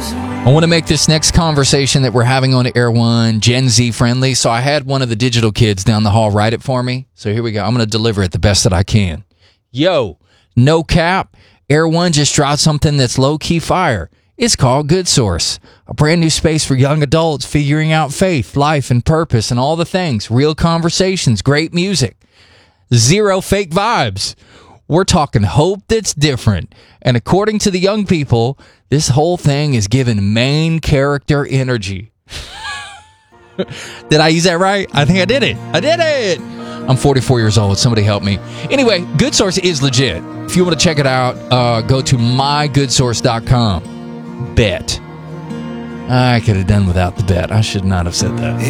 I want to make this next conversation that we're having on Air One Gen Z friendly. So I had one of the digital kids down the hall write it for me. So here we go. I'm going to deliver it the best that I can. Yo, no cap. Air One just dropped something that's low-key fire. It's called Good Source, a brand new space for young adults figuring out faith, life, and purpose and all the things. Real conversations, great music, zero fake vibes. We're talking hope that's different. And according to the young people, this whole thing is giving main character energy. Did I use that right? I think I did it. I'm 44 years old. Somebody help me. Anyway, Good Source is legit. If you want to check it out, go to mygoodsource.com. Bet. I could have done without the bet. I should not have said that.